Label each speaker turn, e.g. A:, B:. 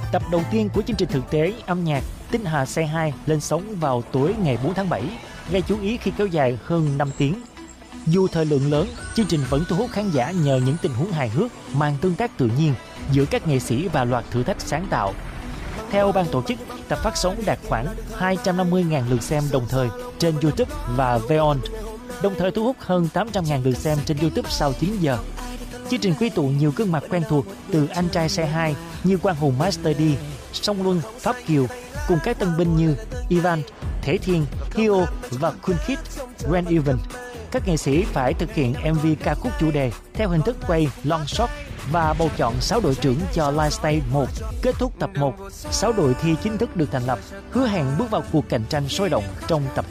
A: Tập đầu tiên của chương trình thực tế âm nhạc Tinh Hà Say Hi lên sóng vào tối ngày 4 tháng 7, gây chú ý khi kéo dài hơn 5 tiếng. Dù thời lượng lớn, chương trình vẫn thu hút khán giả nhờ những tình huống hài hước, mang tương tác tự nhiên giữa các nghệ sĩ và loạt thử thách sáng tạo. Theo ban tổ chức, tập phát sóng đạt khoảng 250.000 lượt xem đồng thời trên YouTube và VOD, đồng thời thu hút hơn 800.000 lượt xem trên YouTube sau 9 giờ. Chương trình quy tụ nhiều gương mặt quen thuộc từ Anh Trai Say Hi như Quang Hùng Master D, Song Luân, Pháp Kiều, cùng các tân binh như Ivan, Thể Thiên, Hio và Kun Kid, Ren Even. Các nghệ sĩ phải thực hiện MV ca khúc chủ đề theo hình thức quay long shot và bầu chọn 6 đội trưởng cho Live Stage 1. Kết thúc tập 1, 6 đội thi chính thức được thành lập, hứa hẹn bước vào cuộc cạnh tranh sôi động trong tập